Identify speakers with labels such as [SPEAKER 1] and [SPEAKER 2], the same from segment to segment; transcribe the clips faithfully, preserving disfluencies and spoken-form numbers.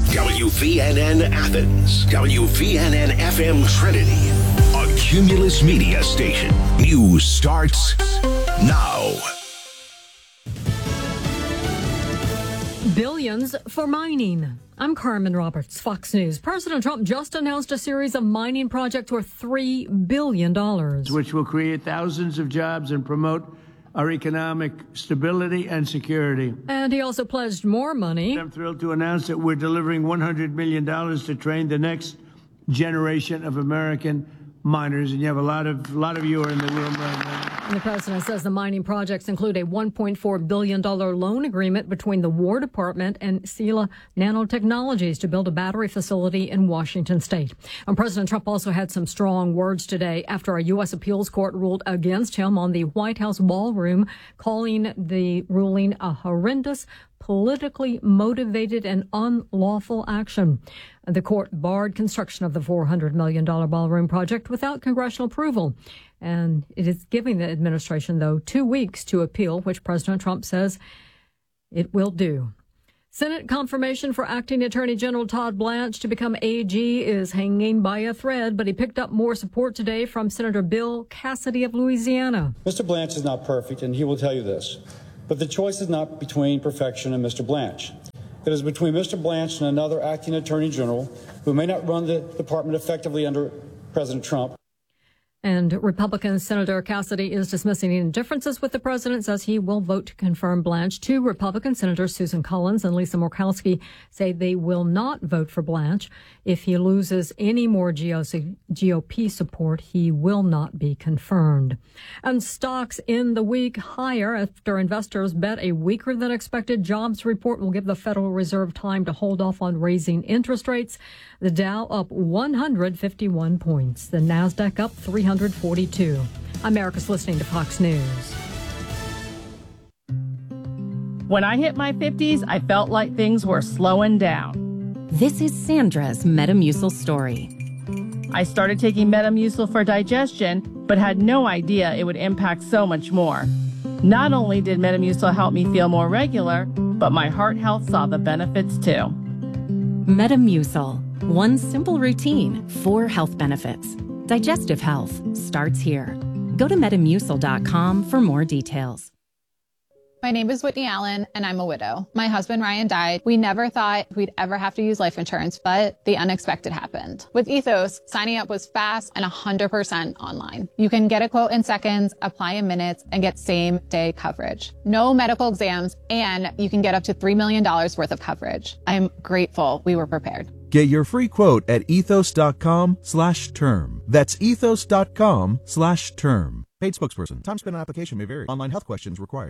[SPEAKER 1] W V N N Athens, W V N N F M Trinity, a Cumulus Media station. News starts now.
[SPEAKER 2] Billions for mining. I'm Carmen Roberts, Fox News. President Trump just announced a series of mining projects worth three billion dollars.
[SPEAKER 3] Which will create thousands of jobs and promote our economic stability and security.
[SPEAKER 2] And he also pledged more money.
[SPEAKER 3] I'm thrilled to announce that we're delivering one hundred million dollars to train the next generation of American miners. And you have a lot of a lot of you are in the room right now.
[SPEAKER 2] And the president says the mining projects include a one point four billion dollars loan agreement between the War Department and Sila Nanotechnologies to build a battery facility in Washington state. And President Trump also had some strong words today after a U S appeals court ruled against him on the White House ballroom, calling the ruling a horrendous, politically motivated and unlawful action. The court barred construction of the four hundred million dollars ballroom project without congressional approval. And it is giving the administration, though, two weeks to appeal, which President Trump says it will do. Senate confirmation for acting Attorney General Todd Blanche to become A G is hanging by a thread, but he picked up more support today from Senator Bill Cassidy of Louisiana.
[SPEAKER 4] Mister Blanche is not perfect, and he will tell you this. But the choice is not between perfection and Mister Blanche. It is between Mister Blanche and another acting Attorney General who may not run the department effectively under President Trump.
[SPEAKER 2] And Republican Senator Cassidy is dismissing any differences with the president, says he will vote to confirm Blanche. Two Republican senators, Susan Collins and Lisa Murkowski, say they will not vote for Blanche. If he loses any more G O P support, he will not be confirmed. And stocks in the week higher after investors bet a weaker than expected jobs report will give the Federal Reserve time to hold off on raising interest rates. The Dow up one hundred fifty-one points. The Nasdaq up three hundred forty-two. America's listening to Fox News.
[SPEAKER 5] When I hit my fifties, I felt like things were slowing down.
[SPEAKER 6] This is Sandra's Metamucil story.
[SPEAKER 5] I started taking Metamucil for digestion, but had no idea it would impact so much more. Not only did Metamucil help me feel more regular, but my heart health saw the benefits too.
[SPEAKER 6] Metamucil. One simple routine, four health benefits. Digestive health starts here. Go to metamucil dot com for more details.
[SPEAKER 7] My name is Whitney Allen, and I'm a widow. My husband, Ryan, died. We never thought we'd ever have to use life insurance, but the unexpected happened. With Ethos, signing up was fast and one hundred percent online. You can get a quote in seconds, apply in minutes, and get same-day coverage. No medical exams, and you can get up to three million dollars worth of coverage. I'm grateful we were prepared.
[SPEAKER 8] Get your free quote at ethos dot com slash term. That's ethos dot com slash term. Paid spokesperson. Time spent on application may vary. Online health questions required.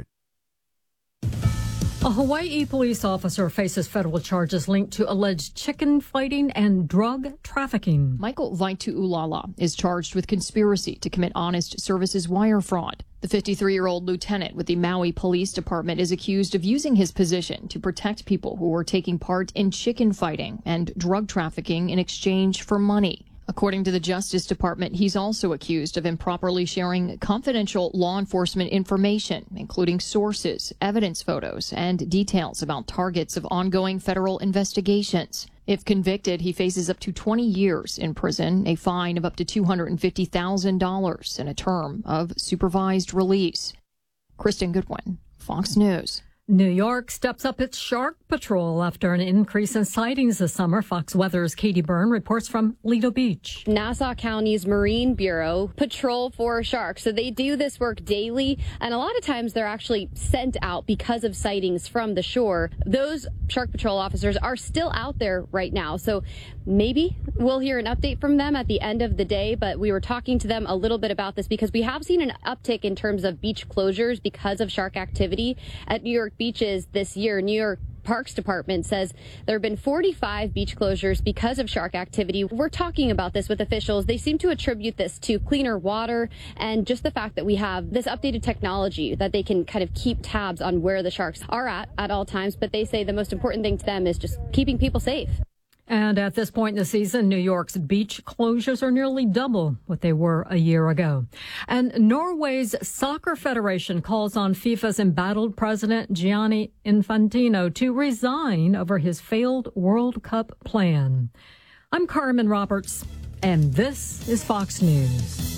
[SPEAKER 2] A Hawaii police officer faces federal charges linked to alleged chicken fighting and drug trafficking.
[SPEAKER 9] Michael Vaitu'ulala is charged with conspiracy to commit honest services wire fraud. The fifty-three-year-old lieutenant with the Maui Police Department is accused of using his position to protect people who were taking part in chicken fighting and drug trafficking in exchange for money. According to the Justice Department, he's also accused of improperly sharing confidential law enforcement information, including sources, evidence photos, and details about targets of ongoing federal investigations. If convicted, he faces up to twenty years in prison, a fine of up to two hundred fifty thousand dollars, and a term of supervised release. Kristen Goodwin, Fox News.
[SPEAKER 2] New York steps up its shark patrol after an increase in sightings this summer. Fox Weather's Katie Byrne reports from Lido Beach.
[SPEAKER 10] Nassau County's Marine Bureau patrol for sharks. So they do this work daily, and a lot of times they're actually sent out because of sightings from the shore. Those shark patrol officers are still out there right now. So maybe we'll hear an update from them at the end of the day, but we were talking to them a little bit about this because we have seen an uptick in terms of beach closures because of shark activity at New York beaches this year. New York Parks Department says there have been forty-five beach closures because of shark activity. We're talking about this with officials. They seem to attribute this to cleaner water and just the fact that we have this updated technology that they can kind of keep tabs on where the sharks are at at all times. But they say the most important thing to them is just keeping people safe.
[SPEAKER 2] And at this point in the season, New York's beach closures are nearly double what they were a year ago. And Norway's Soccer Federation calls on FIFA's embattled president Gianni Infantino to resign over his failed World Cup plan. I'm Carmen Roberts, and this is Fox News.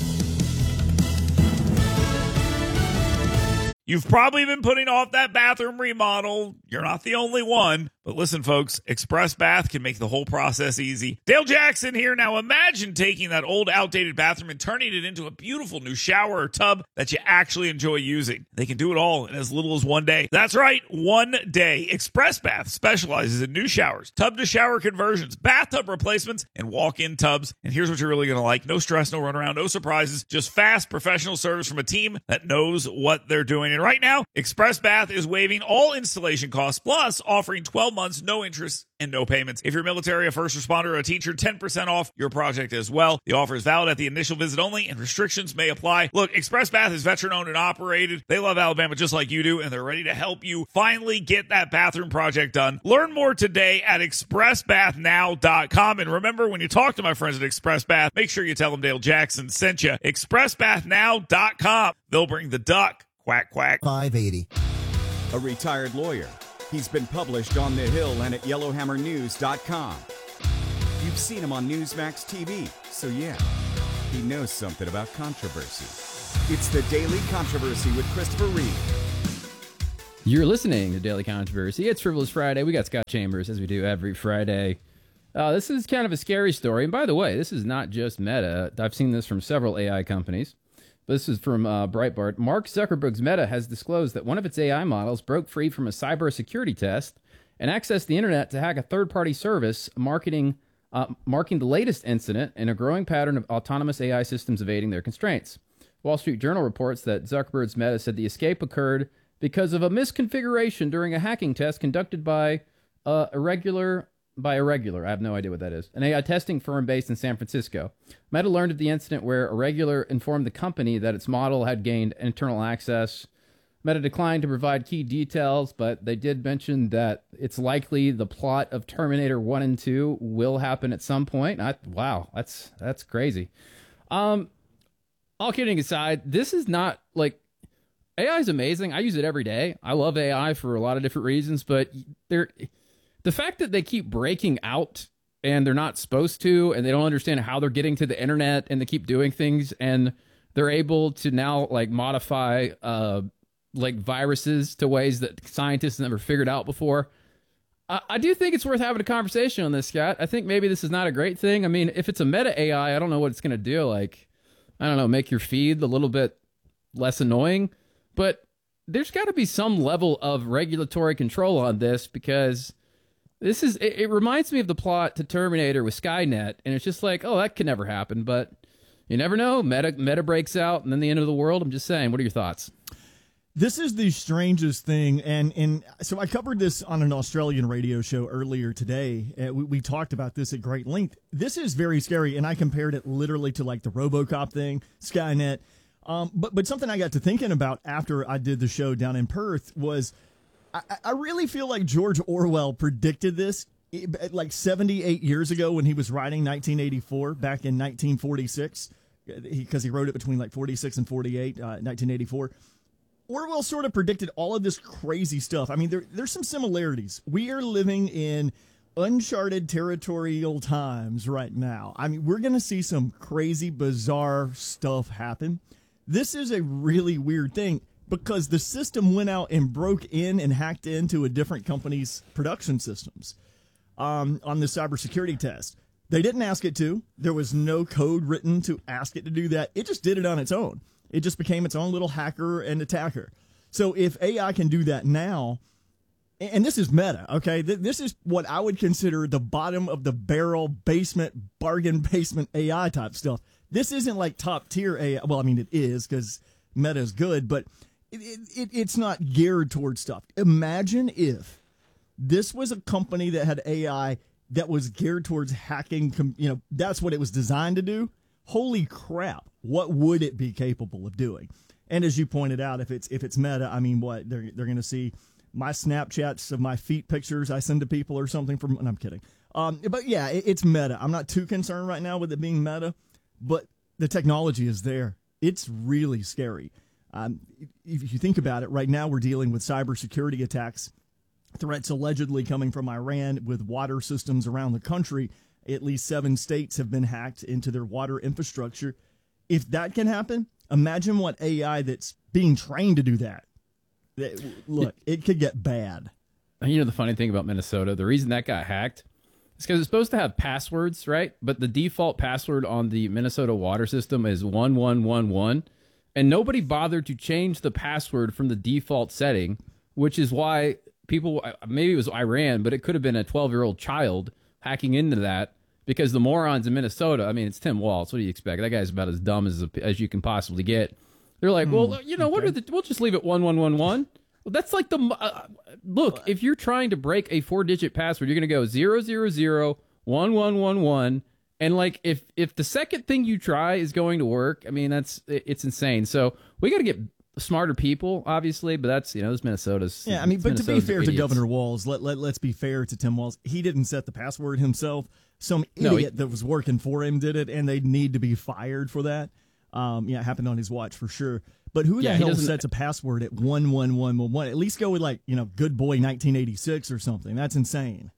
[SPEAKER 11] You've probably been putting off that bathroom remodel. You're not the only one. But listen, folks, Express Bath can make the whole process easy. Dale Jackson here. Now imagine taking that old, outdated bathroom and turning it into a beautiful new shower or tub that you actually enjoy using. They can do it all in as little as one day. That's right, one day. Express Bath specializes in new showers, tub-to-shower conversions, bathtub replacements, and walk-in tubs. And here's what you're really going to like. No stress, no runaround, no surprises, just fast, professional service from a team that knows what they're doing. And right now, Express Bath is waiving all installation costs, plus offering twelve months, no interest, and no payments. If you're military, a first responder, or a teacher, ten percent off your project as well. The offer is valid at the initial visit only, and restrictions may apply. Look, Express Bath is veteran-owned and operated. They love Alabama just like you do, and they're ready to help you finally get that bathroom project done. Learn more today at express bath now dot com. And remember, when you talk to my friends at Express Bath, make sure you tell them Dale Jackson sent you. express bath now dot com. They'll bring the duck. Quack, quack.
[SPEAKER 12] five eighty.
[SPEAKER 13] A retired lawyer. He's been published on The Hill and at yellowhammer news dot com. You've seen him on Newsmax T V, so yeah, he knows something about controversy. It's the Daily Controversy with Christopher Reeve.
[SPEAKER 14] You're listening to Daily Controversy. It's Frivolous Friday. We got Scott Chambers, as we do every Friday. Uh, this is kind of a scary story. And by the way, this is not just Meta. I've seen this from several A I companies. This is from uh, Breitbart. Mark Zuckerberg's Meta has disclosed that one of its A I models broke free from a cybersecurity test and accessed the internet to hack a third-party service, marketing, uh, marking the latest incident in a growing pattern of autonomous A I systems evading their constraints. Wall Street Journal reports that Zuckerberg's Meta said the escape occurred because of a misconfiguration during a hacking test conducted by uh, irregular... by Irregular. I have no idea what that is. An A I testing firm based in San Francisco. Meta learned of the incident where Irregular informed the company that its model had gained internal access. Meta declined to provide key details, but they did mention that it's likely the plot of Terminator one and two will happen at some point. I, wow, that's that's crazy. Um, all kidding aside, this is not like... A I is amazing. I use it every day. I love A I for a lot of different reasons, but they're... The fact that they keep breaking out and they're not supposed to, and they don't understand how they're getting to the internet, and they keep doing things, and they're able to now like modify uh, like viruses to ways that scientists never figured out before. I, I do think it's worth having a conversation on this, Scott. I think maybe this is not a great thing. I mean, if it's a meta A I, I don't know what it's going to do. Like, I don't know, make your feed a little bit less annoying, but there's got to be some level of regulatory control on this, because This is, it, it reminds me of the plot to Terminator with Skynet, and it's just like, oh, that could never happen, but you never know. Meta, meta breaks out, and then the end of the world. I'm just saying, what are your thoughts?
[SPEAKER 15] This is the strangest thing, and, and so I covered this on an Australian radio show earlier today. Uh, we, we talked about this at great length. This is very scary, and I compared it literally to like the RoboCop thing, Skynet. Um, but, but something I got to thinking about after I did the show down in Perth was, I, I really feel like George Orwell predicted this like seventy-eight years ago when he was writing nineteen eighty-four back in nineteen forty-six, because he, he wrote it between like forty-six and forty-eight, uh, nineteen eighty-four. Orwell sort of predicted all of this crazy stuff. I mean, there, there's some similarities. We are living in uncharted territorial times right now. I mean, we're going to see some crazy, bizarre stuff happen. This is a really weird thing, because the system went out and broke in and hacked into a different company's production systems um, on the cybersecurity test. They didn't ask it to. There was no code written to ask it to do that. It just did it on its own. It just became its own little hacker and attacker. So if A I can do that now, and this is meta, okay? This is what I would consider the bottom of the barrel, basement, bargain basement A I type stuff. This isn't like top tier A I. Well, I mean, it is, because meta is good, but It, it, it's not geared towards stuff. Imagine if this was a company that had A I that was geared towards hacking. You know, that's what it was designed to do. Holy crap. What would it be capable of doing? And as you pointed out, if it's if it's meta, I mean, what they're they're going to see my Snapchats of my feet pictures I send to people or something from, and I'm kidding. Um, but yeah, it, it's Meta. I'm not too concerned right now with it being Meta, but the technology is there. It's really scary. Um, if you think about it, right now we're dealing with cybersecurity attacks, threats allegedly coming from Iran with water systems around the country. At least seven states have been hacked into their water infrastructure. If that can happen, imagine what A I that's being trained to do that. Look, it could get bad.
[SPEAKER 14] You know the funny thing about Minnesota, the reason that got hacked is because it's supposed to have passwords, right? But the default password on the Minnesota water system is one one one one, and nobody bothered to change the password from the default setting, which is why people, maybe it was Iran, but it could have been a twelve-year-old child hacking into that, because the morons in Minnesota, I mean, it's Tim Walz. What do you expect? That guy's about as dumb as as you can possibly get. They're like, well, mm, you know, okay. what are the, we'll just leave it one one one one. Well, that's like the, uh, look, if you're trying to break a four-digit password, you're going to go zero zero zero one one one one. And like, if, if the second thing you try is going to work, I mean, that's, it's insane. So we got to get smarter people, obviously, but that's, you know, this Minnesota's.
[SPEAKER 15] Yeah, I mean, but
[SPEAKER 14] Minnesota's
[SPEAKER 15] to be fair
[SPEAKER 14] idiots.
[SPEAKER 15] to Governor Walz, let, let, let's be fair to Tim Walz. He didn't set the password himself. Some idiot
[SPEAKER 14] No, he,
[SPEAKER 15] that was working for him did it, and they need to be fired for that. Um, yeah, it happened on his watch for sure. But who
[SPEAKER 14] yeah,
[SPEAKER 15] the hell sets a password at one one one one one? At least go with, like, you know, good boy nineteen eighty-six or something. That's insane.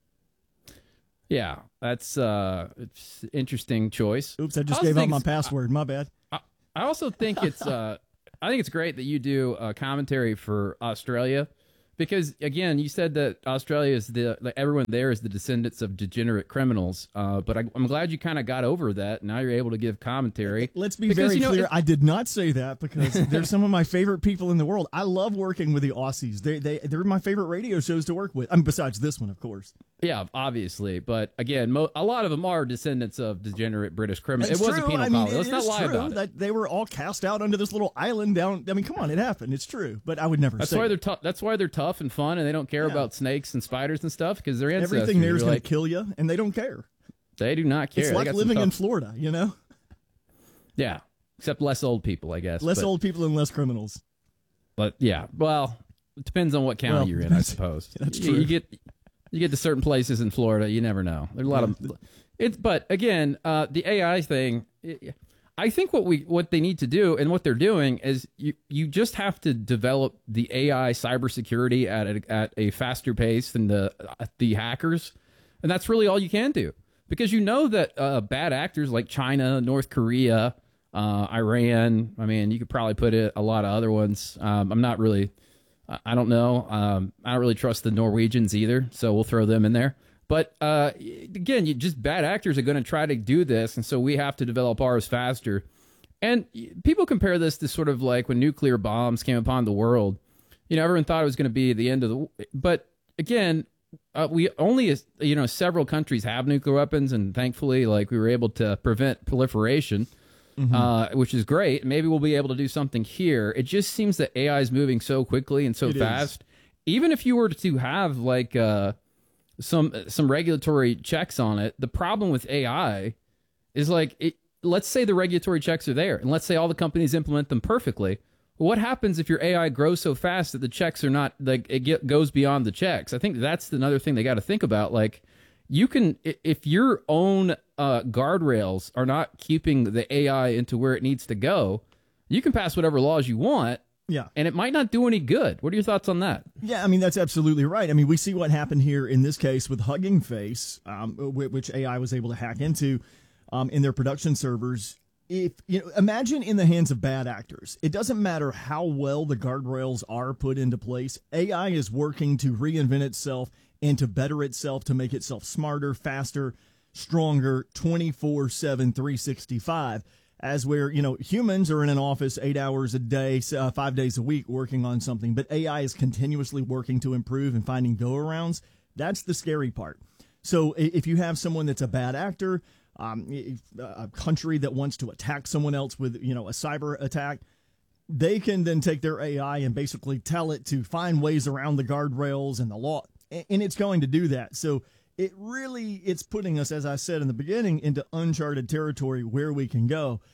[SPEAKER 14] Yeah, that's uh, it's interesting choice.
[SPEAKER 15] Oops, I just I gave out my password. My bad.
[SPEAKER 14] I, I also think it's uh, I think it's great that you do a commentary for Australia, because again, you said that Australia is the like, everyone there is the descendants of degenerate criminals. Uh, but I, I'm glad you kind of got over that. Now you're able to give commentary.
[SPEAKER 15] Let's be
[SPEAKER 14] because,
[SPEAKER 15] very
[SPEAKER 14] you know,
[SPEAKER 15] clear.
[SPEAKER 14] it,
[SPEAKER 15] I did not say that, because they're some of my favorite people in the world. I love working with the Aussies. They they they're my favorite radio shows to work with. I mean, besides this one, of course.
[SPEAKER 14] Yeah, obviously, but again, mo- a lot of them are descendants of degenerate British criminals.
[SPEAKER 15] It's
[SPEAKER 14] it was
[SPEAKER 15] true.
[SPEAKER 14] a penal
[SPEAKER 15] I mean,
[SPEAKER 14] colony. Let's not lie
[SPEAKER 15] true
[SPEAKER 14] about it.
[SPEAKER 15] That they were all cast out onto this little island down. I mean, come on, it happened. It's true, but I would never.
[SPEAKER 14] That's
[SPEAKER 15] say
[SPEAKER 14] why
[SPEAKER 15] it.
[SPEAKER 14] they're tough. That's why they're tough and fun, and they don't care
[SPEAKER 15] Yeah.
[SPEAKER 14] about snakes and spiders and stuff, because their ancestors.
[SPEAKER 15] Everything there is
[SPEAKER 14] are
[SPEAKER 15] going
[SPEAKER 14] like,
[SPEAKER 15] to kill you, and they don't care.
[SPEAKER 14] They do not care.
[SPEAKER 15] It's
[SPEAKER 14] They
[SPEAKER 15] like
[SPEAKER 14] got some
[SPEAKER 15] living
[SPEAKER 14] tough-
[SPEAKER 15] in Florida, you know.
[SPEAKER 14] Yeah, except less old people, I guess.
[SPEAKER 15] Less
[SPEAKER 14] but,
[SPEAKER 15] old people and less criminals.
[SPEAKER 14] But yeah, well, it depends on what county
[SPEAKER 15] Well,
[SPEAKER 14] you're in, I suppose.
[SPEAKER 15] that's
[SPEAKER 14] you,
[SPEAKER 15] true.
[SPEAKER 14] You get you get to certain places in Florida, you never know. There's a lot of it's. But again, uh, the A I thing. It, I think what we what they need to do and what they're doing is you you just have to develop the A I cybersecurity at a, at a faster pace than the the hackers, and that's really all you can do, because you know that uh, bad actors like China, North Korea, uh, Iran. I mean, you could probably put it a lot of other ones. Um, I'm not really, I don't know. Um, I don't really trust the Norwegians either, so we'll throw them in there. But uh, again, you just bad actors are going to try to do this, and so we have to develop ours faster. And people compare this to sort of like when nuclear bombs came upon the world. You know, everyone thought it was going to be the end of the. But again, uh, we only, you know, several countries have nuclear weapons, and thankfully, like we were able to prevent proliferation, mm-hmm. uh, which is great. Maybe we'll be able to do something here. It just seems that A I is moving so quickly and so
[SPEAKER 15] It
[SPEAKER 14] fast.
[SPEAKER 15] is.
[SPEAKER 14] Even if you were to have like. Uh, some some regulatory checks on it. The problem with A I is like, it, let's say the regulatory checks are there, and let's say all the companies implement them perfectly. What happens if your A I grows so fast that the checks are not, like, it get, goes beyond the checks? I think that's another thing they got to think about. Like, you can, if your own uh, guardrails are not keeping the A I into where it needs to go, you can pass whatever laws you want.
[SPEAKER 15] Yeah.
[SPEAKER 14] And it might not do any good. What are your thoughts on that?
[SPEAKER 15] Yeah, I mean, that's absolutely right. I mean, we see what happened here in this case with Hugging Face, um, which A I was able to hack into um, in their production servers. If you know, imagine in the hands of bad actors. It doesn't matter how well the guardrails are put into place. A I is working to reinvent itself and to better itself, to make itself smarter, faster, stronger, twenty-four seven, three sixty-five. As where, you know, humans are in an office eight hours a day, uh, five days a week working on something, but A I is continuously working to improve and finding go-arounds. That's the scary part. So if you have someone that's a bad actor, um, a country that wants to attack someone else with, you know, a cyber attack, they can then take their A I and basically tell it to find ways around the guardrails and the law, and it's going to do that. So it really, it's putting us, as I said in the beginning, into uncharted territory where we can go.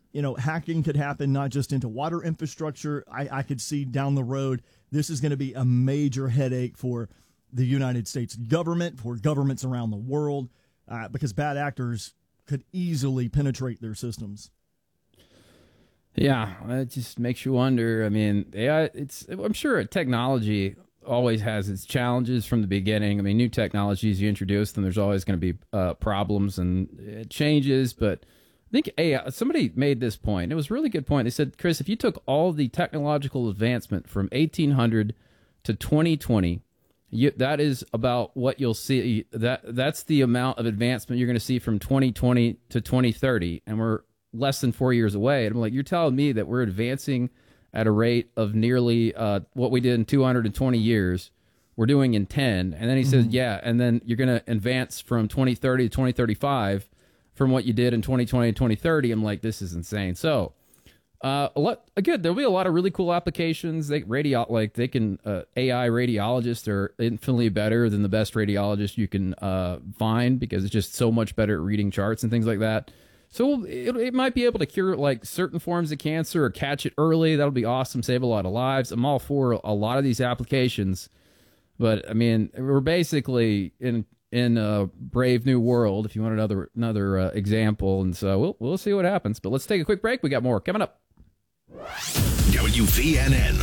[SPEAKER 15] you know, hacking could happen not just into water infrastructure. I, I could see down the road this is going to be a major headache for the United States government, for governments around the world, uh, because bad actors could easily penetrate their systems.
[SPEAKER 14] Yeah, it just makes you wonder. I mean, A I, it's, I'm sure technology always has its challenges from the beginning. I mean, new technologies, you introduce them, there's always going to be uh, problems and it changes. But I think A I, somebody made this point. It was a really good point. They said, Chris, if you took all the technological advancement from eighteen hundred to twenty twenty, you, that is about what you'll see. That That's the amount of advancement you're going to see from twenty twenty to twenty thirty. And we're less than four years away. And I'm like, you're telling me that we're advancing at a rate of nearly uh, what we did in two hundred twenty years, we're doing in ten. And then he mm-hmm. says, yeah, and then you're going to advance from twenty thirty to twenty thirty-five from what you did in twenty twenty to twenty thirty. I'm like, this is insane. So, uh, a lot, again, there'll be a lot of really cool applications. They radio, like they can, uh, A I radiologists are infinitely better than the best radiologist you can uh, find, because it's just so much better at reading charts and things like that. So it, it might be able to cure like certain forms of cancer or catch it early. That'll be awesome. Save a lot of lives. I'm all for a lot of these applications, but I mean, we're basically in in a brave new world, if you want another another uh, example. And so we'll we'll see what happens. But let's take a quick break. We got more coming up.
[SPEAKER 1] W V N N.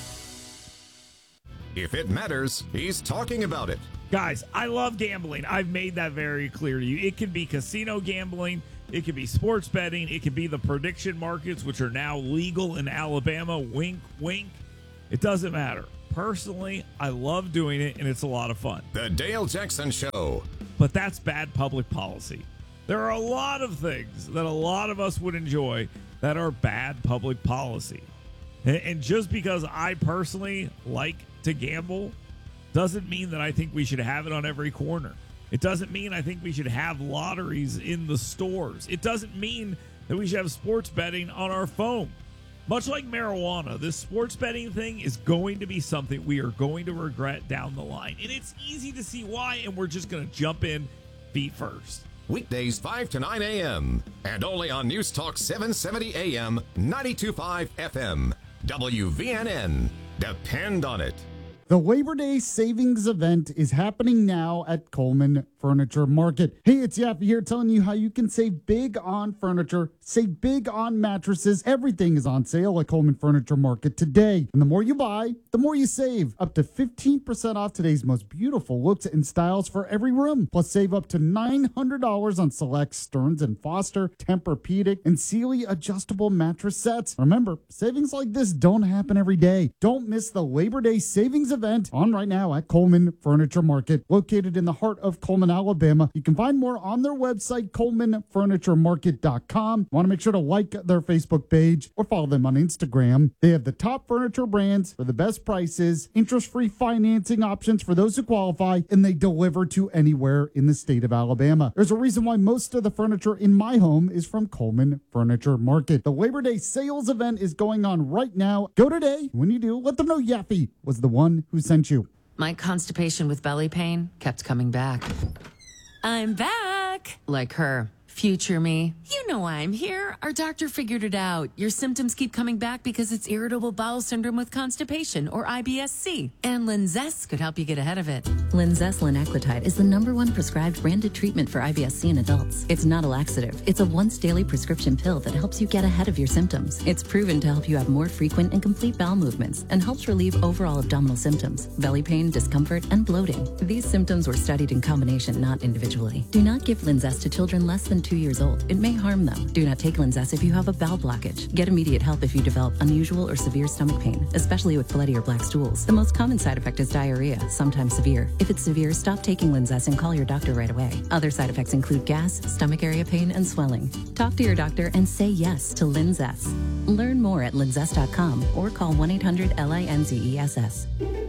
[SPEAKER 12] If it matters, he's talking about it.
[SPEAKER 11] Guys, I love gambling. I've made that very clear to you. It can be casino gambling. It could be sports betting. It could be the prediction markets, which are now legal in Alabama. Wink, wink. It doesn't matter. Personally, I love doing it, and it's a lot of fun.
[SPEAKER 12] The Dale Jackson Show.
[SPEAKER 11] But that's bad public policy. There are a lot of things that a lot of us would enjoy that are bad public policy. And just because I personally like to gamble doesn't mean that I think we should have it on every corner. It doesn't mean I think we should have lotteries in the stores. It doesn't mean that we should have sports betting on our phone. Much like marijuana, this sports betting thing is going to be something we are going to regret down the line. And it's easy to see why, and we're just going to jump in feet first.
[SPEAKER 12] Weekdays five to nine a.m. and only on News Talk seven seventy A M, ninety-two point five F M. W V N N. Depend on it.
[SPEAKER 16] The Labor Day Savings Event is happening now at Coleman Furniture Market. Hey, it's Yaffe here telling you how you can save big on furniture, save big on mattresses. Everything is on sale at Coleman Furniture Market today. And the more you buy, the more you save. Up to fifteen percent off today's most beautiful looks and styles for every room. Plus, save up to nine hundred dollars on select Stearns and Foster, Tempur-Pedic, and Sealy adjustable mattress sets. Remember, savings like this don't happen every day. Don't miss the Labor Day Savings Event on right now at Coleman Furniture Market, located in the heart of Coleman, Alabama. You can find more on their website, coleman furniture market dot com. Want to make sure to like their Facebook page or follow them on Instagram. They have the top furniture brands for the best prices, interest-free financing options for those who qualify, and they deliver to anywhere in the state of Alabama. There's a reason why most of the furniture in my home is from Coleman Furniture Market. The Labor Day sales event is going on right now. Go today. When you do, let them know Yaffe was the one who sent you.
[SPEAKER 17] My constipation with belly pain kept coming back. I'm back! Like her. Future me. You know why I'm here. Our doctor figured it out. Your symptoms keep coming back because it's irritable bowel syndrome with constipation, or I B S C. And Linzess could help you get ahead of it.
[SPEAKER 18] Linzess linaclotide is the number one prescribed branded treatment for I B S C in adults. It's not a laxative. It's a once daily prescription pill that helps you get ahead of your symptoms. It's proven to help you have more frequent and complete bowel movements and helps relieve overall abdominal symptoms, belly pain, discomfort, and bloating. These symptoms were studied in combination, not individually. Do not give Linzess to children less than two years old. It may harm them. Do not take Linzess if you have a bowel blockage. Get immediate help if you develop unusual or severe stomach pain, especially with bloody or black stools. The most common side effect is diarrhea, sometimes severe. If it's severe, stop taking Linzess and call your doctor right away. Other side effects include gas, stomach area pain, and swelling. Talk to your doctor and say yes to Linzess. Learn more at linzess dot com or call one eight hundred L I N Z E S S.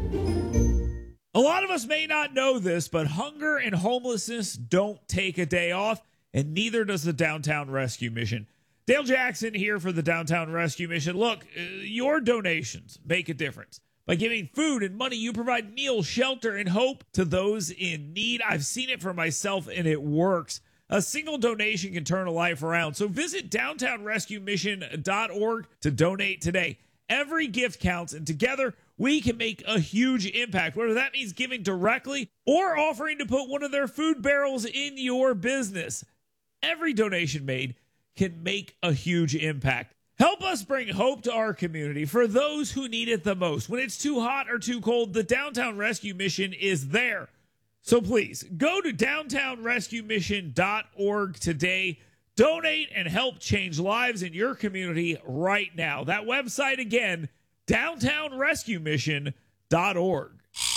[SPEAKER 11] A lot of us may not know this, but hunger and homelessness don't take a day off, and neither does the Downtown Rescue Mission. Dale Jackson here for the Downtown Rescue Mission. Look, uh, your donations make a difference. By giving food and money, you provide meals, shelter, and hope to those in need. I've seen it for myself, and it works. A single donation can turn a life around. So visit downtown rescue mission dot org to donate today. Every gift counts, and together we can make a huge impact, whether that means giving directly or offering to put one of their food barrels in your business. Every donation made can make a huge impact. Help us bring hope to our community for those who need it the most. When it's too hot or too cold, the Downtown Rescue Mission is there. So please, go to downtown rescue mission dot org today. Donate and help change lives in your community right now. That website again, downtown rescue mission dot org.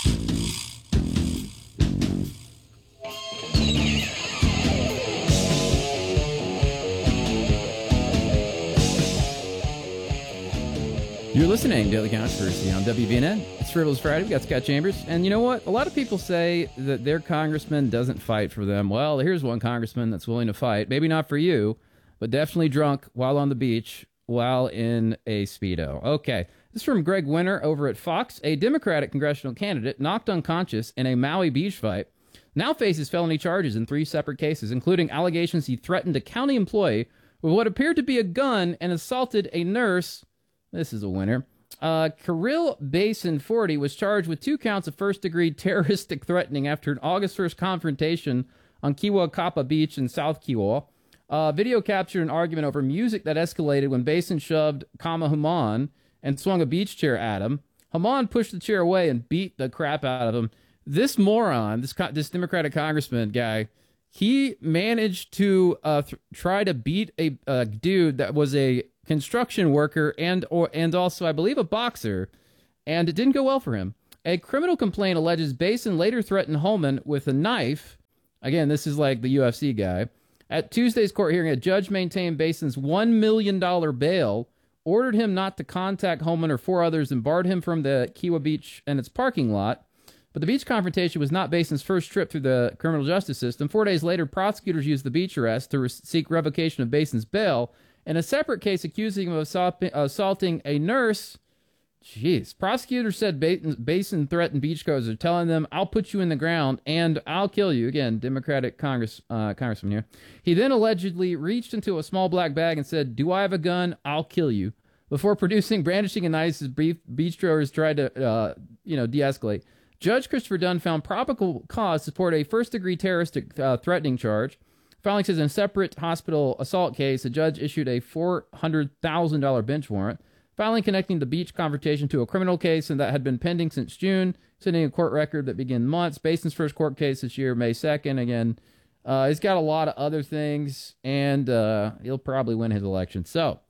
[SPEAKER 14] You're listening to Daily Controversy on W V N N. It's Frivolous Friday. We got Scott Chambers. And you know what? A lot of people say that their congressman doesn't fight for them. Well, here's one congressman that's willing to fight. Maybe not for you, but definitely drunk while on the beach while in a Speedo. Okay. This is from Greg Winter over at Fox. A Democratic congressional candidate knocked unconscious in a Maui beach fight now faces felony charges in three separate cases, including allegations he threatened a county employee with what appeared to be a gun and assaulted a nurse. This is a winner. Uh, Kirill Basin, forty, was charged with two counts of first-degree terroristic threatening after an August first confrontation on Kiwa Kappa Beach in South Kiwa. Uh, video captured an argument over music that escalated when Basin shoved Kama Haman and swung a beach chair at him. Haman pushed the chair away and beat the crap out of him. This moron, this co- this Democratic congressman guy, he managed to uh, th- try to beat a, a dude that was a construction worker and or and also, I believe, a boxer, and it didn't go well for him. A criminal complaint alleges Basin later threatened Holman with a knife. Again, this is like the U F C guy. At Tuesday's court hearing, a judge maintained Basin's one million dollars bail, ordered him not to contact Holman or four others, and barred him from the Kiwa Beach and its parking lot. But the beach confrontation was not Basin's first trip through the criminal justice system. Four days later, prosecutors used the beach arrest to re- seek revocation of Basin's bail. In a separate case accusing him of assault- assaulting a nurse, jeez, prosecutors said Basin, Basin threatened beachgoers, telling them, "I'll put you in the ground and I'll kill you." Again, Democratic Congress uh, congressman here. He then allegedly reached into a small black bag and said, "Do I have a gun? I'll kill you." Before producing, brandishing a knife as beachgoers tried to, uh, you know, de-escalate. Judge Christopher Dunn found probable cause to support a first-degree terroristic uh, threatening charge. Filing says in a separate hospital assault case, the judge issued a four hundred thousand dollars bench warrant. Filing connecting the beach confrontation to a criminal case and that had been pending since June, sending a court record that began months. Basin's first court case this year, May second. Again, uh, he's got a lot of other things, and uh, he'll probably win his election. So,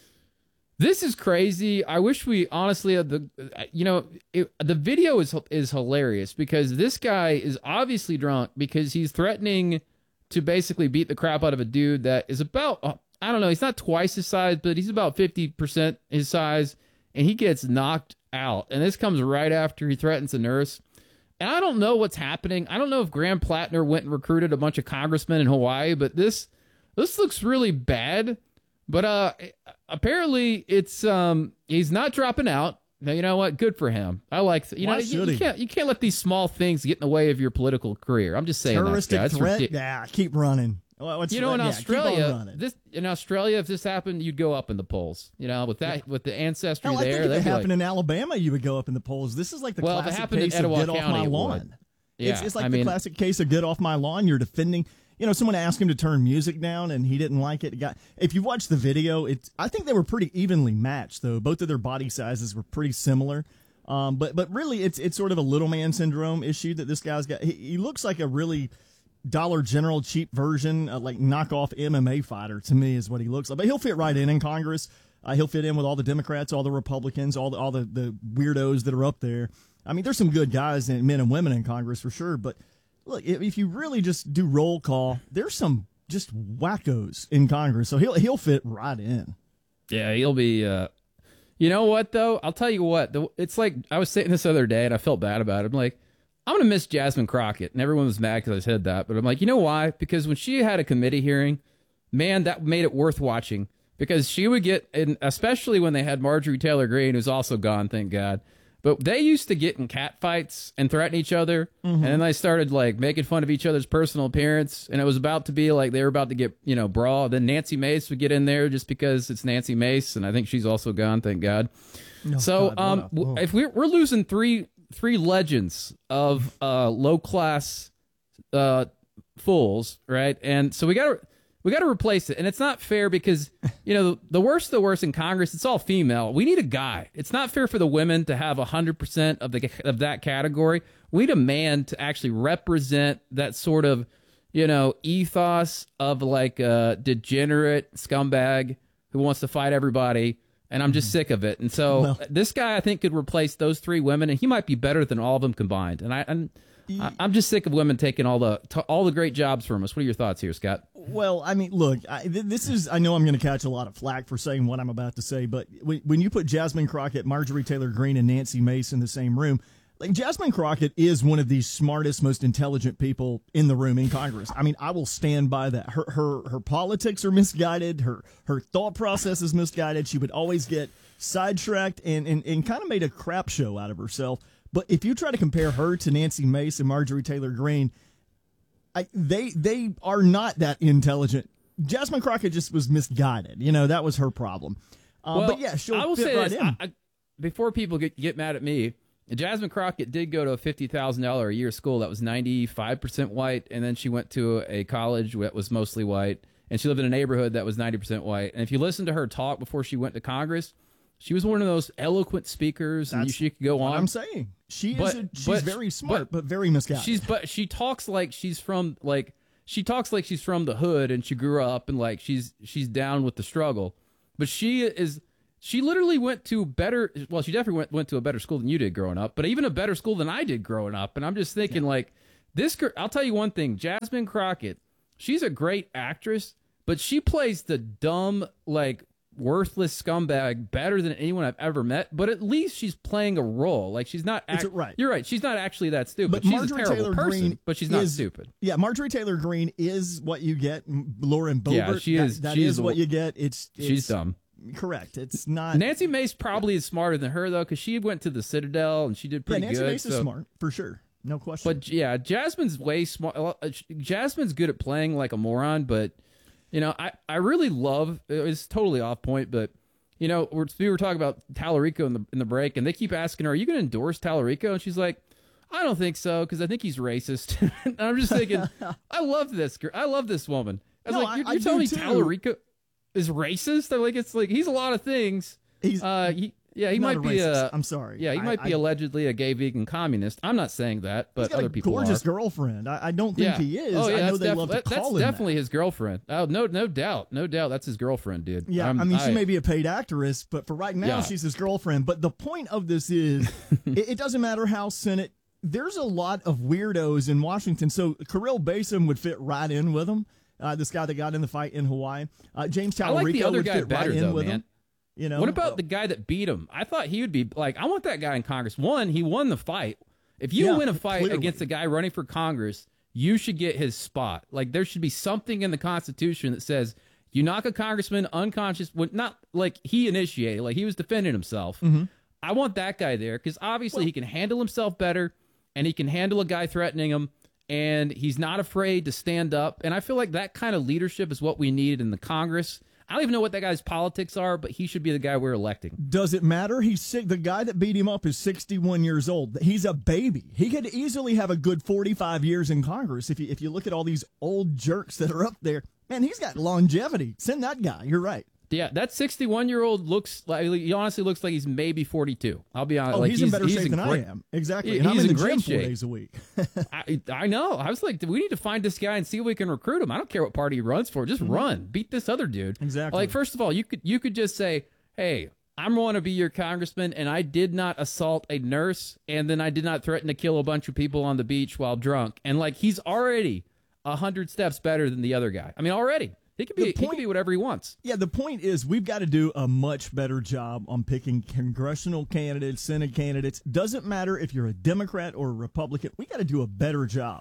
[SPEAKER 14] this is crazy. I wish we honestly had the, you know, it, the video is is hilarious because this guy is obviously drunk because he's threatening to basically beat the crap out of a dude that is about, I don't know, he's not twice his size, but he's about fifty percent his size, and he gets knocked out. And this comes right after he threatens a nurse. And I don't know what's happening. I don't know if Graham Plattner went and recruited a bunch of congressmen in Hawaii, but this this looks really bad. But uh, apparently it's um he's not dropping out. Now, you know what? Good for him. I like, you
[SPEAKER 15] Why
[SPEAKER 14] know, you,
[SPEAKER 15] should
[SPEAKER 14] you
[SPEAKER 15] he?
[SPEAKER 14] can't you can't let these small things get in the way of your political career. I'm just saying
[SPEAKER 15] Terroristic
[SPEAKER 14] that.
[SPEAKER 15] threat?
[SPEAKER 14] Ridic-
[SPEAKER 15] Yeah, keep running. Well, what's
[SPEAKER 14] you know, in
[SPEAKER 15] yeah,
[SPEAKER 14] Australia, this in Australia, if this happened, you'd go up in the polls. You know, with that, with the ancestry
[SPEAKER 15] Hell, I
[SPEAKER 14] there,
[SPEAKER 15] think if
[SPEAKER 14] they'd
[SPEAKER 15] it
[SPEAKER 14] be
[SPEAKER 15] happened
[SPEAKER 14] like,
[SPEAKER 15] in Alabama, you would go up in the polls. This is like the
[SPEAKER 14] Well, if it
[SPEAKER 15] classic
[SPEAKER 14] happened in
[SPEAKER 15] case of
[SPEAKER 14] Etowah
[SPEAKER 15] get off
[SPEAKER 14] County,
[SPEAKER 15] my
[SPEAKER 14] it
[SPEAKER 15] lawn.
[SPEAKER 14] would. Yeah,
[SPEAKER 15] it's, it's like
[SPEAKER 14] I
[SPEAKER 15] the
[SPEAKER 14] mean-
[SPEAKER 15] classic case of get off my lawn. You're defending. You know, someone asked him to turn music down, and he didn't like it. it got, if you watch the video, it's I think they were pretty evenly matched, though. Both of their body sizes were pretty similar. Um, but but really, it's it's sort of a little man syndrome issue that this guy's got. He, he looks like a really Dollar General cheap version, uh, like knockoff M M A fighter to me is what he looks like. But he'll fit right in in Congress. Uh, he'll fit in with all the Democrats, all the Republicans, all the all the, the weirdos that are up there. I mean, there's some good guys and men and women in Congress for sure. But look, if, if you really just do roll call, there's some just wackos in Congress. So he'll he'll fit right in.
[SPEAKER 14] yeah, he'll be. Uh, you know what though? I'll tell you what. The, it's like I was saying this other day, and I felt bad about it. I'm like, I'm gonna miss Jasmine Crockett, and everyone was mad because I said that. But I'm like, you know why? Because when she had a committee hearing, man, that made it worth watching. Because she would get, and especially when they had Marjorie Taylor Greene, who's also gone, thank God. But they used to get in cat fights and threaten each other,
[SPEAKER 15] Mhm.
[SPEAKER 14] and then they started like making fun of each other's personal appearance, and it was about to be like they were about to get, you know, brawl. Then Nancy Mace would get in there just because it's Nancy Mace, and I think she's also gone, thank God.
[SPEAKER 15] No,
[SPEAKER 14] so
[SPEAKER 15] God,
[SPEAKER 14] um,
[SPEAKER 15] wow.
[SPEAKER 14] w- if we're we're losing three three legends of uh, low class uh, fools, right? And so we got to. We got to replace it, and it's not fair because, you know, the worst of the worst in Congress, it's all female. We need a guy. It's not fair for the women to have one hundred percent of the of that category. We need a man to actually represent that sort of, you know, ethos of like a degenerate scumbag who wants to fight everybody, and I'm just sick of it. And so
[SPEAKER 15] Well-
[SPEAKER 14] this guy, I think, could replace those three women, and he might be better than all of them combined. And I, I'm, I- I'm just sick of women taking all the all the great jobs from us. What are your thoughts here, Scott?
[SPEAKER 15] Well, I mean, look, I, th- this is, I know I'm going to catch a lot of flack for saying what I'm about to say, but when, when you put Jasmine Crockett, Marjorie Taylor Greene, and Nancy Mace in the same room, like Jasmine Crockett is one of the smartest, most intelligent people in the room in Congress. I mean, I will stand by that. Her her her politics are misguided. Her her thought process is misguided. She would always get sidetracked and, and, and kind of made a crap show out of herself. But if you try to compare her to Nancy Mace and Marjorie Taylor Greene, I, they they are not that intelligent. Jasmine Crockett just was misguided. You know, that was her problem. Uh,
[SPEAKER 14] Well,
[SPEAKER 15] but yeah, she'll
[SPEAKER 14] I will
[SPEAKER 15] fit
[SPEAKER 14] say
[SPEAKER 15] right
[SPEAKER 14] this.
[SPEAKER 15] in.
[SPEAKER 14] I, I, before people get, get mad at me, Jasmine Crockett did go to a fifty thousand dollars a year school that was ninety-five percent white, and then she went to a college that was mostly white, and she lived in a neighborhood that was ninety percent white. And if you listen to her talk before she went to Congress, she was one of those eloquent speakers, and
[SPEAKER 15] That's
[SPEAKER 14] she could go
[SPEAKER 15] what
[SPEAKER 14] on.
[SPEAKER 15] I'm saying. She
[SPEAKER 14] But-
[SPEAKER 15] is a, she's
[SPEAKER 14] but-
[SPEAKER 15] very smart, but, very misguided.
[SPEAKER 14] She's but she talks like she's from like she talks like she's from the hood and she grew up and like she's she's down with the struggle. But she is she literally went to better well she definitely went went to a better school than you did growing up, but even a better school than I did growing up. And I'm just thinking like this girl, I'll tell you one thing, Jasmine Crockett, she's a great actress, but she plays the dumb like worthless scumbag better than anyone I've ever met, but at least she's playing a role. Like she's not act-
[SPEAKER 15] It's right.
[SPEAKER 14] You're right. She's not actually that stupid.
[SPEAKER 15] But
[SPEAKER 14] she's
[SPEAKER 15] Marjorie
[SPEAKER 14] a terrible
[SPEAKER 15] Taylor
[SPEAKER 14] person,
[SPEAKER 15] Greene
[SPEAKER 14] but she's not
[SPEAKER 15] is-
[SPEAKER 14] stupid.
[SPEAKER 15] Yeah, Marjorie Taylor Greene is what you get. M- Lauren Boebert,
[SPEAKER 14] Yeah, she is-
[SPEAKER 15] That, that
[SPEAKER 14] she
[SPEAKER 15] is
[SPEAKER 14] is
[SPEAKER 15] what
[SPEAKER 14] a-
[SPEAKER 15] you get. It's, it's
[SPEAKER 14] She's dumb.
[SPEAKER 15] Correct. It's not.
[SPEAKER 14] Nancy Mace probably is smarter than her though, because she went to the Citadel and she did
[SPEAKER 15] Yeah,
[SPEAKER 14] pretty
[SPEAKER 15] Nancy
[SPEAKER 14] good.
[SPEAKER 15] Mace is
[SPEAKER 14] so-
[SPEAKER 15] smart for sure. No question.
[SPEAKER 14] But yeah, Jasmine's way smart. uh, Jasmine's good at playing like a moron, but you know, I I really love. It's totally off point, but. You know, we're, we were talking about Tallarico in the in the break, and they keep asking her, "Are you going to endorse Tallarico?" And she's like, "I don't think so, because I think he's racist." And I'm just thinking, I love this girl. I love this woman. I was
[SPEAKER 15] No,
[SPEAKER 14] like,
[SPEAKER 15] I-
[SPEAKER 14] "You're,
[SPEAKER 15] I
[SPEAKER 14] you're
[SPEAKER 15] do
[SPEAKER 14] telling me
[SPEAKER 15] too.
[SPEAKER 14] Tallarico is racist?" I'm like, "It's like he's a lot of things."
[SPEAKER 15] He's
[SPEAKER 14] uh, he, yeah, he
[SPEAKER 15] not
[SPEAKER 14] might
[SPEAKER 15] a
[SPEAKER 14] be
[SPEAKER 15] racist.
[SPEAKER 14] a.
[SPEAKER 15] I'm sorry.
[SPEAKER 14] Yeah, he
[SPEAKER 15] I-
[SPEAKER 14] might be
[SPEAKER 15] I-
[SPEAKER 14] allegedly a gay vegan communist. I'm not saying that, but
[SPEAKER 15] He's got
[SPEAKER 14] other
[SPEAKER 15] a
[SPEAKER 14] people
[SPEAKER 15] gorgeous
[SPEAKER 14] are.
[SPEAKER 15] girlfriend. I, I don't think
[SPEAKER 14] Yeah.
[SPEAKER 15] he is.
[SPEAKER 14] Oh, yeah,
[SPEAKER 15] I know
[SPEAKER 14] that's
[SPEAKER 15] they
[SPEAKER 14] def-
[SPEAKER 15] love to
[SPEAKER 14] that-
[SPEAKER 15] call
[SPEAKER 14] that's
[SPEAKER 15] him that.
[SPEAKER 14] definitely his girlfriend. Oh, no, no doubt, no doubt, that's his girlfriend, dude.
[SPEAKER 15] Yeah,
[SPEAKER 14] I'm-
[SPEAKER 15] I mean, she may be a paid actress, but for right now,
[SPEAKER 14] Yeah.
[SPEAKER 15] she's his girlfriend. But the point of this is, it, it doesn't matter how Senate. There's a lot of weirdos in Washington. So Kirill Basin would fit right in with him. Uh, this guy that got in the fight in Hawaii. Uh, James
[SPEAKER 14] I like the
[SPEAKER 15] Tallarico
[SPEAKER 14] other
[SPEAKER 15] would
[SPEAKER 14] guy
[SPEAKER 15] fit
[SPEAKER 14] better
[SPEAKER 15] right in
[SPEAKER 14] though,
[SPEAKER 15] with
[SPEAKER 14] man.
[SPEAKER 15] him. You know,
[SPEAKER 14] what about the guy that beat him? I thought he would be like, I want that guy in Congress. One, he won the fight. If you
[SPEAKER 15] Yeah,
[SPEAKER 14] win a fight
[SPEAKER 15] clearly.
[SPEAKER 14] against a guy running for Congress, you should get his spot. Like there should be something in the Constitution that says you knock a congressman unconscious, well, not like he initiated, like he was defending himself.
[SPEAKER 15] Mhm.
[SPEAKER 14] I want that guy there because obviously he can handle himself better, and he can handle a guy threatening him, and he's not afraid to stand up. And I feel like that kind of leadership is what we need in the Congress. I don't even know what that guy's politics are, but he should be the guy we're electing.
[SPEAKER 15] Does it matter? He's sick. The guy that beat him up is sixty-one years old. He's a baby. He could easily have a good forty-five years in Congress. If you if you look at all these old jerks that are up there, man, he's got longevity. Send that guy. You're right.
[SPEAKER 14] Yeah, that sixty-one-year-old looks like he honestly looks like he's maybe forty-two. I'll be honest.
[SPEAKER 15] Oh,
[SPEAKER 14] like,
[SPEAKER 15] he's, in better shape than
[SPEAKER 14] great-
[SPEAKER 15] I am. Exactly.
[SPEAKER 14] He-
[SPEAKER 15] And I'm
[SPEAKER 14] he's
[SPEAKER 15] in the
[SPEAKER 14] great
[SPEAKER 15] gym four
[SPEAKER 14] shape.
[SPEAKER 15] days a week.
[SPEAKER 14] I, I know. I was like, we need to find this guy and see if we can recruit him. I don't care what party he runs for. Just run. Beat this other dude.
[SPEAKER 15] Exactly.
[SPEAKER 14] Like, first of all, you could you could just say, hey, I'm going to be your congressman, and I did not assault a nurse, and then I did not threaten to kill a bunch of people on the beach while drunk. And, like, he's already a hundred steps better than the other guy. I mean, already. He could be, he could be whatever he wants.
[SPEAKER 15] Yeah, the point is we've got to do a much better job on picking congressional candidates, Senate candidates. Doesn't matter if you're a Democrat or a Republican. We got to do a better job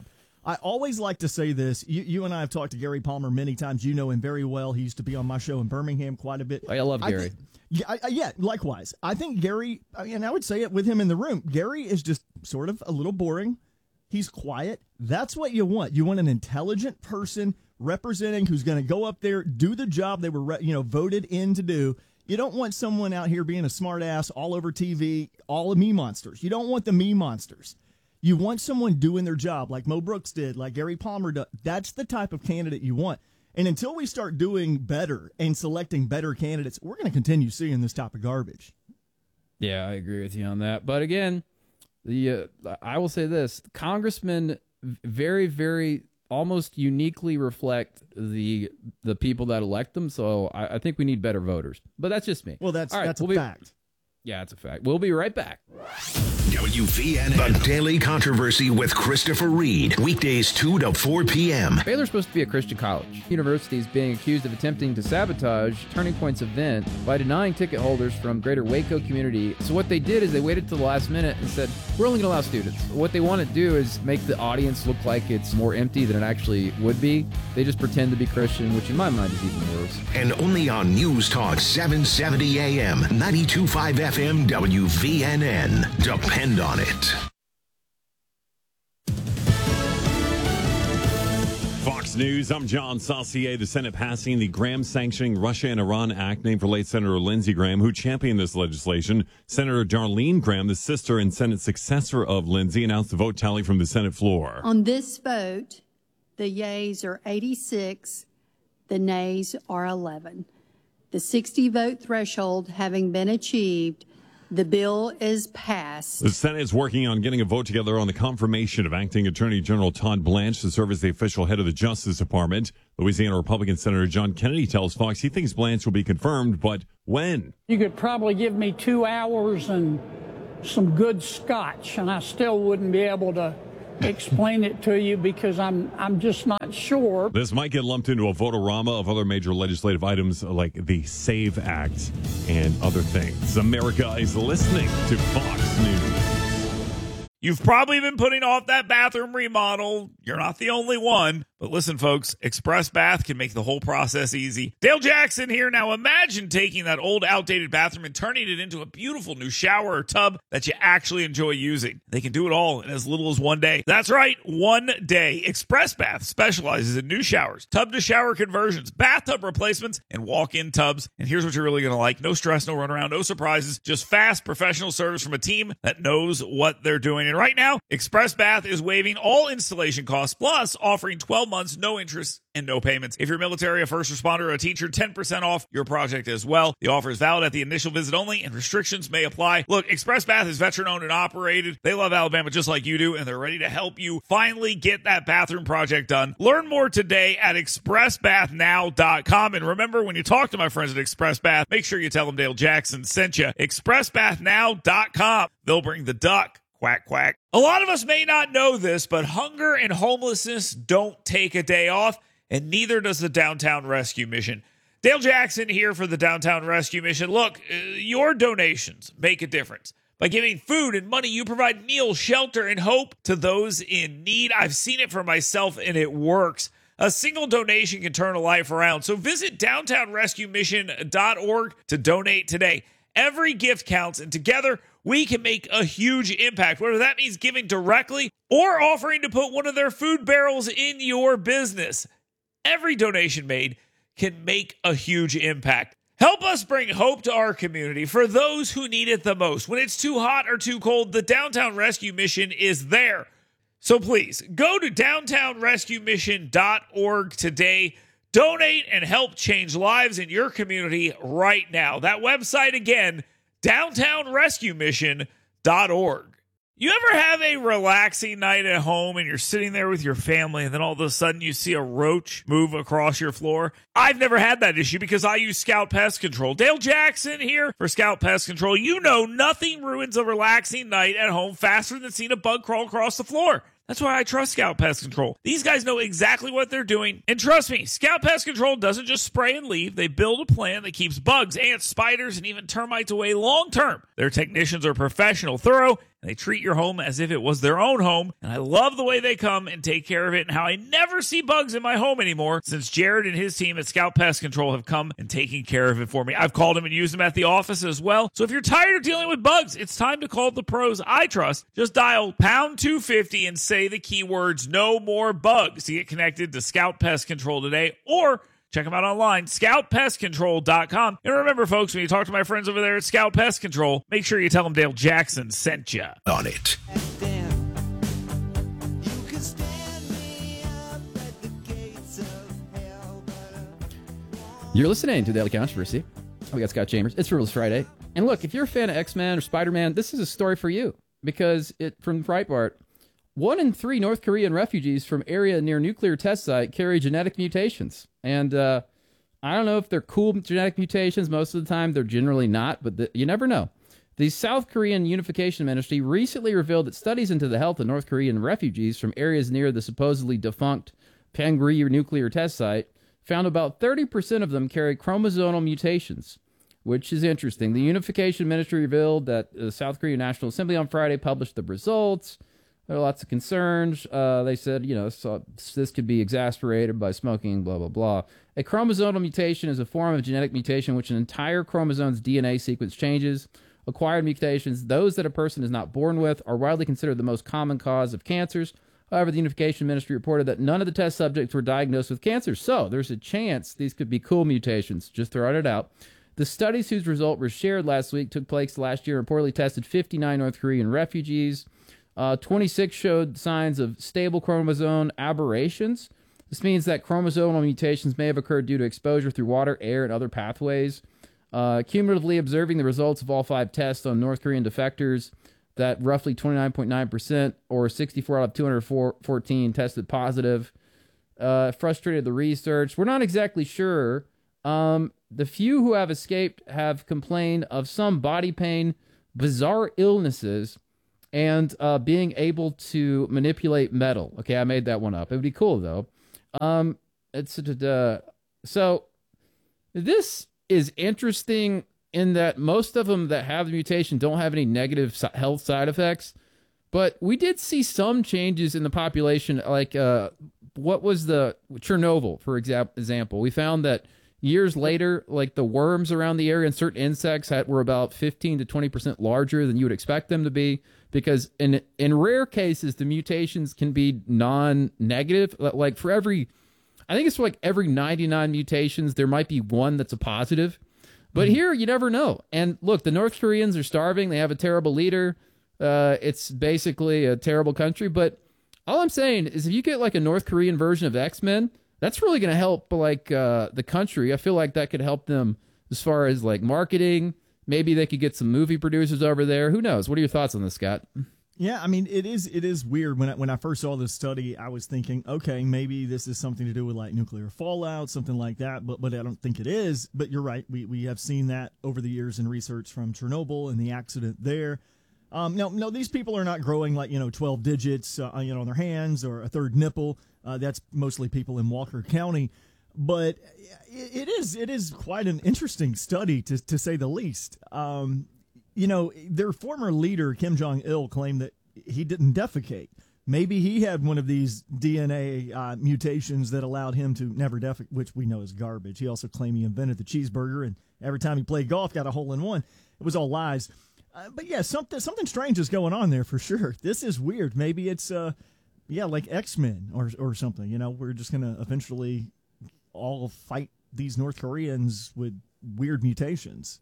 [SPEAKER 15] I always like to say this. You, you and I have talked to Gary Palmer many times. You know him very well. He used to be on my show in Birmingham quite a bit.
[SPEAKER 14] I love Gary.
[SPEAKER 15] I think, yeah, I, I, yeah, likewise. I think Gary, and I would say it with him in the room, Gary is just sort of a little boring. He's quiet. That's what you want. You want an intelligent person representing who's going to go up there, do the job they were re- you know, voted in to do. You don't want someone out here being a smart ass all over T V, all of me monsters. You don't want the me monsters. You want someone doing their job like Mo Brooks did, like Gary Palmer did. That's the type of candidate you want. And until we start doing better and selecting better candidates, we're going to continue seeing this type of garbage.
[SPEAKER 14] Yeah, I agree with you on that. But again, the uh, I will say this. Congressmen very, very almost uniquely reflect the the people that elect them. So I, I think we need better voters. But that's just me.
[SPEAKER 15] Well, that's,
[SPEAKER 14] All right,
[SPEAKER 15] that's
[SPEAKER 14] we'll
[SPEAKER 15] a
[SPEAKER 14] be,
[SPEAKER 15] fact.
[SPEAKER 14] Yeah, it's a fact. We'll be right back.
[SPEAKER 1] W V N N, The Daily Controversy with Christopher Reed. Weekdays two to four p.m.
[SPEAKER 14] Baylor's supposed to be a Christian college. University is being accused of attempting to sabotage Turning Point's event by denying ticket holders from greater Waco community. So what they did is they waited till the last minute and said, we're only going to allow students. What they want to do is make the audience look like it's more empty than it actually would be. They just pretend to be Christian, which in my mind is even worse.
[SPEAKER 1] And only on News Talk seven seventy A M, ninety-two point five F M, W V N N. Depend on it.
[SPEAKER 19] Fox News, I'm John Saucier. The Senate passing the Graham-sanctioning Russia and Iran Act named for late Senator Lindsey Graham, who championed this legislation. Senator Darlene Graham, the sister and Senate successor of Lindsey, announced the vote tally from the Senate floor.
[SPEAKER 20] On this vote, the yeas are eighty-six, the nays are eleven. The sixty-vote threshold having been achieved, the bill is passed.
[SPEAKER 19] The Senate is working on getting a vote together on the confirmation of Acting Attorney General Todd Blanche to serve as the official head of the Justice Department. Louisiana Republican Senator John Kennedy tells Fox he thinks Blanche will be confirmed, but when?
[SPEAKER 21] You could probably give me two hours and some good scotch, and I still wouldn't be able to explain it to you because I'm I'm just not sure.
[SPEAKER 19] This might get lumped into a votorama of other major legislative items like the SAVE Act and other things. America is listening to Fox News.
[SPEAKER 11] You've probably been putting off that bathroom remodel. You're not the only one. But listen, folks, Express Bath can make the whole process easy. Dale Jackson here. Now imagine taking that old, outdated bathroom and turning it into a beautiful new shower or tub that you actually enjoy using. They can do it all in as little as one day. That's right, one day. Express Bath specializes in new showers, tub-to-shower conversions, bathtub replacements, and walk-in tubs. And here's what you're really going to like. No stress, no runaround, no surprises. Just fast, professional service from a team that knows what they're doing. And right now, Express Bath is waiving all installation costs, plus offering twelve months, no interest, and no payments. If you're military, a first responder, or a teacher, ten percent off your project as well. The offer is valid at the initial visit only, and restrictions may apply. Look, Express Bath is veteran-owned and operated. They love Alabama just like you do, and they're ready to help you finally get that bathroom project done. Learn more today at express bath now dot com. And remember, when you talk to my friends at Express Bath, make sure you tell them Dale Jackson sent you. express bath now dot com. They'll bring the duck. Quack, quack. A lot of us may not know this, but hunger and homelessness don't take a day off, and neither does the Downtown Rescue Mission. Dale Jackson here for the Downtown Rescue Mission. Look, uh, your donations make a difference. By giving food and money, you provide meals, shelter, and hope to those in need. I've seen it for myself, and it works. A single donation can turn a life around. So visit downtown rescue mission dot org to donate today. Every gift counts, and together we can make a huge impact, whether that means giving directly or offering to put one of their food barrels in your business. Every donation made can make a huge impact. Help us bring hope to our community for those who need it the most. When it's too hot or too cold, the Downtown Rescue Mission is there. So please, go to downtown rescue mission dot org today. Donate and help change lives in your community right now. That website again, downtown rescue mission dot org. You ever have a relaxing night at home and you're sitting there with your family and then all of a sudden you see a roach move across your floor? I've never had that issue because I use Scout Pest Control. Dale Jackson here for Scout Pest Control. You know nothing ruins a relaxing night at home faster than seeing a bug crawl across the floor. That's why I trust Scout Pest Control. These guys know exactly what they're doing. And trust me, Scout Pest Control doesn't just spray and leave. They build a plan that keeps bugs, ants, spiders, and even termites away long term. Their technicians are professional, thorough, and they treat your home as if it was their own home. And I love the way they come and take care of it, and how I never see bugs in my home anymore since Jared and his team at Scout Pest Control have come and taken care of it for me. I've called them and used them at the office as well. So if you're tired of dealing with bugs, it's time to call the pros I trust. Just dial pound two fifty and say the keywords "no more bugs" to get connected to Scout Pest Control today, or check them out online, scout pest control dot com. And remember, folks, when you talk to my friends over there at Scout Pest Control, make sure you tell them Dale Jackson sent you.
[SPEAKER 1] On it.
[SPEAKER 14] You're listening to Daily Controversy. We got Scott Chambers. It's Frivolous Friday. And look, if you're a fan of X-Men or Spider-Man, this is a story for you. Because it from Breitbart, one in three North Korean refugees from area near nuclear test site carry genetic mutations. And uh, I don't know if they're cool genetic mutations. Most of the time, they're generally not, but the, you never know. The South Korean Unification Ministry recently revealed that studies into the health of North Korean refugees from areas near the supposedly defunct Pangri nuclear test site found about thirty percent of them carry chromosomal mutations, which is interesting. The Unification Ministry revealed that the South Korean National Assembly on Friday published the results. There are lots of concerns. Uh, they said, you know, so this could be exacerbated by smoking, blah, blah, blah. A chromosomal mutation is a form of genetic mutation in which an entire chromosome's D N A sequence changes. Acquired mutations, those that a person is not born with, are widely considered the most common cause of cancers. However, the Unification Ministry reported that none of the test subjects were diagnosed with cancer. So there's a chance these could be cool mutations. Just throwing it out. The studies whose result was shared last week took place last year and reportedly tested fifty-nine North Korean refugees. Uh, twenty-six showed signs of stable chromosome aberrations. This means that chromosomal mutations may have occurred due to exposure through water, air, and other pathways. Uh, cumulatively observing the results of all five tests on North Korean defectors, that roughly twenty-nine point nine percent or sixty-four out of two hundred fourteen tested positive. Uh, frustrated the research. We're not exactly sure. Um, the few who have escaped have complained of some body pain, bizarre illnesses, and uh, being able to manipulate metal. Okay, I made that one up. It would be cool, though. Um, it's uh, So this is interesting in that most of them that have the mutation don't have any negative health side effects. But we did see some changes in the population, like uh, what was the Chernobyl, for example. We found that years later, like the worms around the area and certain insects had, were about fifteen to twenty percent larger than you would expect them to be, because in in rare cases, the mutations can be non-negative. Like for every, I think it's like every ninety-nine mutations, there might be one that's a positive. But mm-hmm. here, you never know. And look, the North Koreans are starving. They have a terrible leader. Uh, it's basically a terrible country. But all I'm saying is if you get like a North Korean version of X-Men, that's really going to help like uh, the country. I feel like that could help them as far as like marketing. Maybe they could get some movie producers over there. Who knows? What are your thoughts on this, Scott?
[SPEAKER 15] Yeah, I mean, it is it is weird. When I, when I first saw this study, I was thinking, okay, maybe this is something to do with like nuclear fallout, something like that. But but I don't think it is. But you're right. We we have seen that over the years in research from Chernobyl and the accident there. Um, no, no, these people are not growing like, you know, twelve digits, uh, you know, on their hands or a third nipple. Uh, that's mostly people in Walker County. But it, it is it is quite an interesting study, to to say the least. Um, you know, their former leader, Kim Jong-il, claimed that he didn't defecate. Maybe he had one of these D N A uh, mutations that allowed him to never defecate, which we know is garbage. He also claimed he invented the cheeseburger, and every time he played golf, got a hole in one. It was all lies. Uh, but yeah, something something strange is going on there for sure. This is weird. Maybe it's, uh, yeah, like X-Men or or something. You know, we're just going to eventually all fight these North Koreans with weird mutations.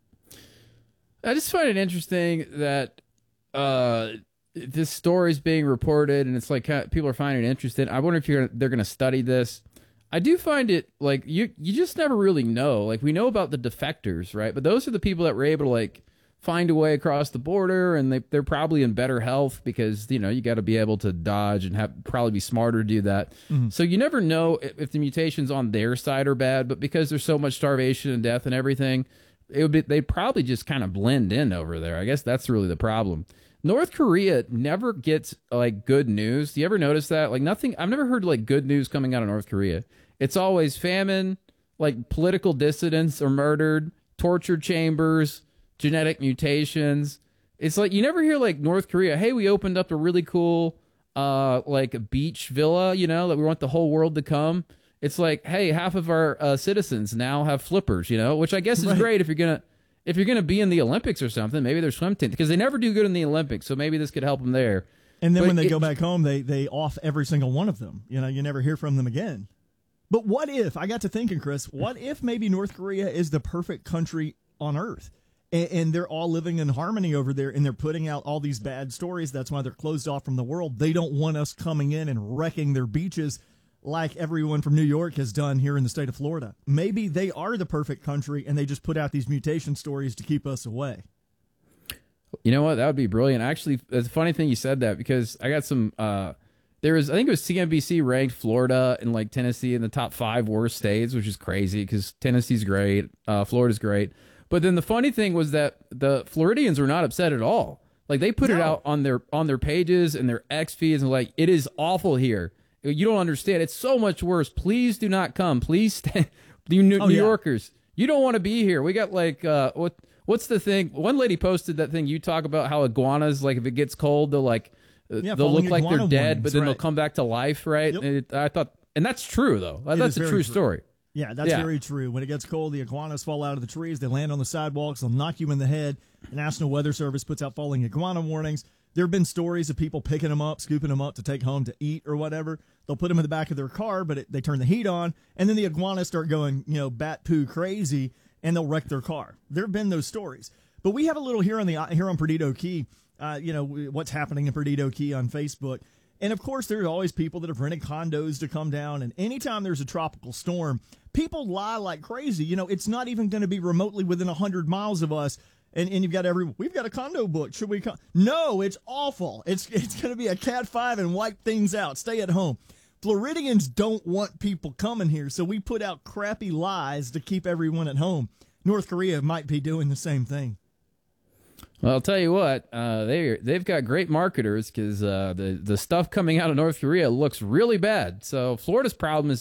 [SPEAKER 14] I just find it interesting that uh, this story is being reported, and it's like people are finding it interesting. I wonder if you're, they're going to study this. I do find it like you you just never really know. Like we know about the defectors, right? But those are the people that were able to like find a way across the border, and they they're probably in better health because you know you got to be able to dodge and have probably be smarter to do that. Mm-hmm. So you never know if, if the mutations on their side are bad, but because there's so much starvation and death and everything, it would be they'd probably just kind of blend in over there. I guess that's really the problem. North Korea never gets like good news. Do you ever notice that? Like nothing. I've never heard like good news coming out of North Korea. It's always famine, like political dissidents are murdered, torture chambers, genetic mutations. It's like you never hear like North Korea, hey, we opened up a really cool uh, like a beach villa, you know, that we want the whole world to come. It's like, hey, half of our uh, citizens now have flippers, you know, which I guess is
[SPEAKER 15] Right.
[SPEAKER 14] great if you're gonna if you're gonna be in the Olympics or something. Maybe they're swim teams because they never do good in the Olympics, so maybe this could help them there.
[SPEAKER 15] And then
[SPEAKER 14] But
[SPEAKER 15] when they
[SPEAKER 14] it-
[SPEAKER 15] go back home, they they off every single one of them. You know, you never hear from them again. But what if, I got to thinking, Chris, what if maybe North Korea is the perfect country on earth? And, and they're all living in harmony over there, and they're putting out all these bad stories. That's why they're closed off from the world. They don't want us coming in and wrecking their beaches like everyone from New York has done here in the state of Florida. Maybe they are the perfect country, and they just put out these mutation stories to keep us away.
[SPEAKER 14] You know what? That would be brilliant. Actually, it's a funny thing you said that because I got some. Uh, there was, I think it was C N B C ranked Florida and like Tennessee in the top five worst states, which is crazy because Tennessee's great, uh, Florida's great. But then the funny thing was that the Floridians were not upset at all. Like they put it out on their on their pages and their X feeds and like it is awful here. You don't understand. It's so much worse. Please do not come. Please stay. You New,
[SPEAKER 15] Oh,
[SPEAKER 14] New
[SPEAKER 15] yeah.
[SPEAKER 14] Yorkers, you don't want to be here. We got like uh, what. What's the thing? One lady posted that thing you talk about how iguanas, like if it gets cold, they'll like uh,
[SPEAKER 15] Yeah,
[SPEAKER 14] they'll look
[SPEAKER 15] following
[SPEAKER 14] like they're
[SPEAKER 15] iguana
[SPEAKER 14] dead,
[SPEAKER 15] warnings,
[SPEAKER 14] but then they'll
[SPEAKER 15] right.
[SPEAKER 14] come back to life, right?
[SPEAKER 15] Yep.
[SPEAKER 14] And it, I thought, and that's true though.
[SPEAKER 15] It
[SPEAKER 14] That's
[SPEAKER 15] is
[SPEAKER 14] a
[SPEAKER 15] very
[SPEAKER 14] true
[SPEAKER 15] true.
[SPEAKER 14] story.
[SPEAKER 15] Yeah, that's
[SPEAKER 14] Yeah.
[SPEAKER 15] very true. When it gets cold, the iguanas fall out of the trees. They land on the sidewalks. They'll knock you in the head. The National Weather Service puts out falling iguana warnings. There have been stories of people picking them up, scooping them up to take home to eat or whatever. They'll put them in the back of their car, but it, they turn the heat on, and then the iguanas start going, you know, bat poo crazy, and they'll wreck their car. There have been those stories. But we have a little here on the here on Perdido Key, uh, you know, what's happening in Perdido Key on Facebook. And, of course, there's always people that have rented condos to come down. And anytime there's a tropical storm, people lie like crazy. You know, it's not even going to be remotely within one hundred miles of us. And, and you've got every, we've got a condo booked. Should we come? No, it's awful. It's, it's going to be a Cat five and wipe things out. Stay at home. Floridians don't want people coming here. So we put out crappy lies to keep everyone at home. North Korea might be doing the same thing.
[SPEAKER 14] Well, I'll tell you what, uh, they they've got great marketers because uh, the the stuff coming out of North Korea looks really bad. So Florida's problem is